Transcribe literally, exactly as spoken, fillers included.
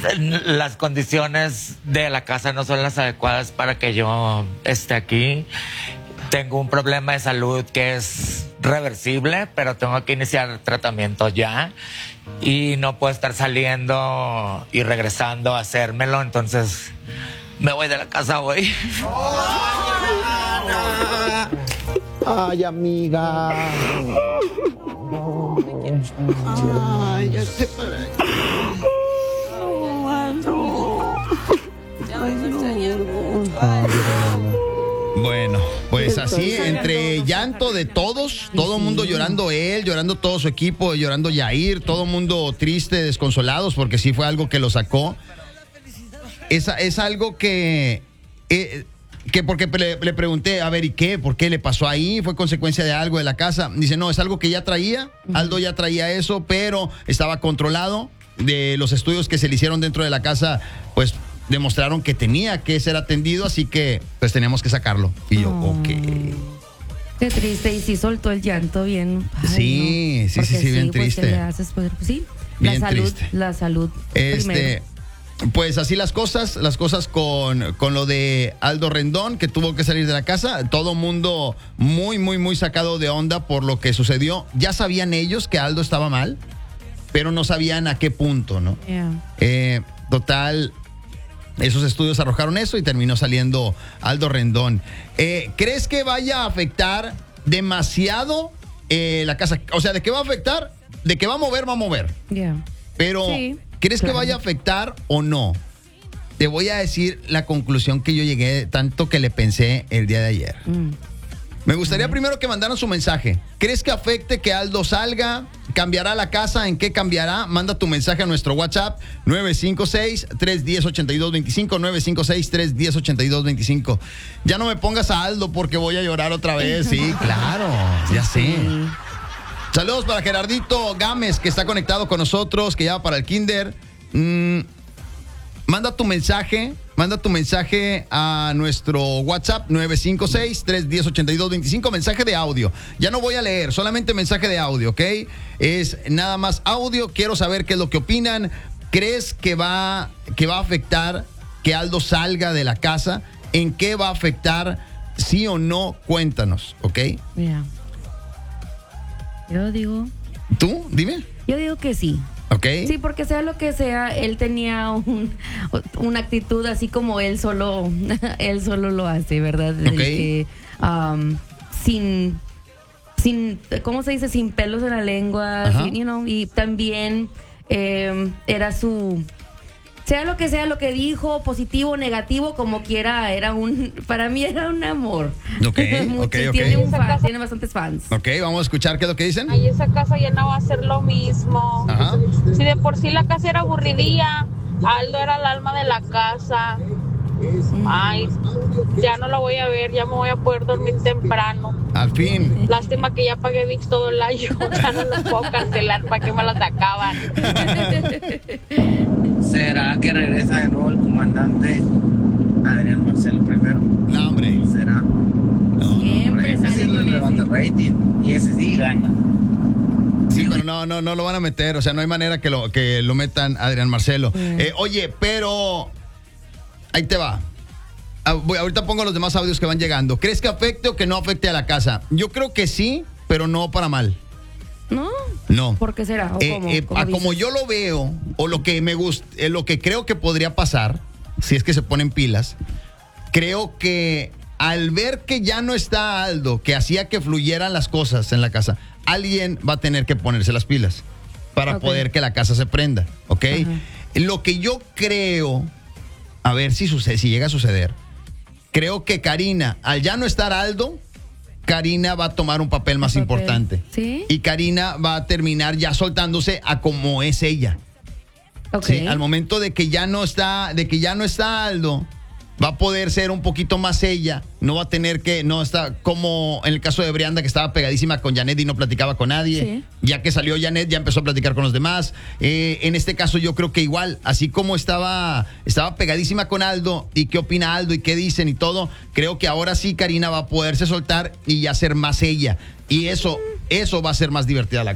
las condiciones de la casa no son las adecuadas para que yo esté aquí. Tengo un problema de salud que es reversible, pero tengo que iniciar tratamiento ya y no puedo estar saliendo y regresando a hacérmelo, entonces me voy de la casa hoy. Ay, amiga. Ay, ya sé para Bueno, pues así, entre llanto de todos, todo el mundo llorando él, llorando todo su equipo, llorando Yair, todo el mundo triste, desconsolados, porque sí fue algo que lo sacó. Es, es algo que, eh, que porque le, le pregunté, a ver, ¿y qué? ¿Por qué le pasó ahí? ¿Fue consecuencia de algo de la casa? Dice, no, es algo que ya traía, Aldo ya traía eso, pero estaba controlado. De los estudios que se le hicieron dentro de la casa, pues demostraron que tenía que ser atendido, así que pues teníamos que sacarlo. Y yo, Oh. ok. Qué triste, y sí soltó el llanto bien. Ay, Sí, no. sí, Porque sí, sí, bien pues, triste. ¿qué le haces? Pues, sí, Bien la salud, triste. la salud Este, primero. pues así las cosas, las cosas con, con lo de Aldo Rendón, que tuvo que salir de la casa. Todo mundo muy, muy, muy sacado de onda por lo que sucedió. Ya sabían ellos que Aldo estaba mal, pero no sabían a qué punto, ¿no? Yeah. Eh, total, esos estudios arrojaron eso y terminó saliendo Aldo Rendón. Eh, ¿Crees que vaya a afectar demasiado eh, la casa? O sea, ¿de qué va a afectar? De que va a mover, va a mover. Yeah. Pero, Sí, ¿crees claro. que vaya a afectar o no? Te voy a decir la conclusión que yo llegué, tanto que le pensé el día de ayer. Mm. Me gustaría primero que mandaran su mensaje. ¿Crees que afecte que Aldo salga? ¿Cambiará la casa? ¿En qué cambiará? Manda tu mensaje a nuestro WhatsApp nueve cinco seis, tres uno cero, ocho dos dos cinco, nueve cinco seis, tres uno cero, ocho dos dos cinco. Ya no me pongas a Aldo porque voy a llorar otra vez. Sí, claro, ya sé. Sí. Saludos para Gerardito Gámez, que está conectado con nosotros, que ya va para el kinder. Mm, manda tu mensaje, manda tu mensaje a nuestro WhatsApp nueve cinco seis, tres uno cero, ocho dos dos cinco, mensaje de audio. Ya no voy a leer, solamente mensaje de audio, ¿ok? Es nada más audio, quiero saber qué es lo que opinan. ¿Crees que va, que va a afectar que Aldo salga de la casa? ¿En qué va a afectar? Sí o no, cuéntanos, ¿ok? Yeah. Yo digo, ¿Tú? Dime. yo digo que sí. ¿Ok? Sí, porque sea lo que sea, él tenía un, una actitud así como él solo, él solo lo hace, ¿verdad? Del Ok. que, um, sin, sin, ¿cómo se dice? Sin pelos en la lengua, Ajá. sin, you know, y también eh, era su, sea lo que sea lo que dijo, positivo o negativo, como quiera, era un, para mí era un amor. Ok, Mucho, ok, ok. Tiene un fan, tiene bastantes fans. Ok, vamos a escuchar qué es lo que dicen. Ahí esa casa ya no va a ser lo mismo. Ajá. Si de por sí la casa era aburridilla, Aldo era el alma de la casa. Ay, ya no la voy a ver, ya me voy a poder dormir temprano. Al fin. Lástima que ya pagué V I X todo el año, ya no los puedo cancelar, ¿para qué me las acaban? ¿Será que regresa de nuevo el comandante Adrián Marcelo primero? No, hombre. ¿Será? Siempre Ese sí sale le con levanta ese. rating y ese sí gana. Sí, pero no, no, no lo van a meter. O sea, no hay manera que lo, que lo metan Adrián Marcelo. Mm. Eh, oye, pero ahí te va. Ah, voy- ahorita pongo los demás audios que van llegando. ¿Crees que afecte o que no afecte a la casa? Yo creo que sí, pero no para mal. ¿No? No. ¿Por qué será? ¿O Eh, cómo? eh, ¿Cómo a dices? como yo lo veo, o lo que me gusta, eh, lo que creo que podría pasar, si es que se ponen pilas, creo que al ver que ya no está Aldo, que hacía que fluyeran las cosas en la casa, alguien va a tener que ponerse las pilas para Ok. poder que la casa se prenda, ¿ok? Ajá. Lo que yo creo, a ver si sucede, si llega a suceder, creo que Karina, al ya no estar Aldo, Karina va a tomar un papel más papel. importante. ¿Sí? Y Karina va a terminar ya soltándose a como es ella. Ok. Sí, al momento de que ya no está, de que ya no está Aldo, va a poder ser un poquito más ella, no va a tener que, no está como en el caso de Brianda, que estaba pegadísima con Janet y no platicaba con nadie. Sí. Ya que salió Janet, ya empezó a platicar con los demás. Eh, en este caso yo creo que igual, así como estaba, estaba pegadísima con Aldo, y qué opina Aldo y qué dicen y todo, creo que ahora sí Karina va a poderse soltar y ya ser más ella. Y eso, eso va a ser más divertida la